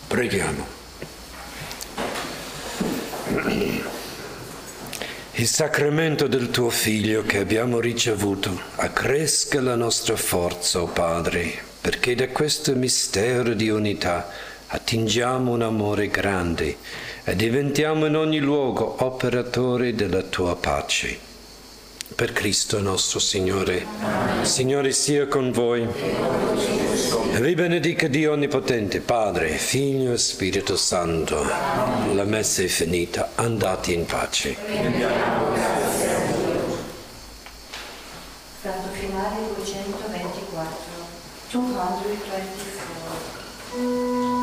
Preghiamo. Il sacramento del tuo Figlio che abbiamo ricevuto accresca la nostra forza, o Padre, perché da questo mistero di unità attingiamo un amore grande e diventiamo in ogni luogo operatori della tua pace. Per Cristo nostro Signore. Amen. Signore sia con voi. E vi benedica Dio Onnipotente, Padre, Figlio e Spirito Santo. La messa è finita, andate in pace. Canto finale 224. 224.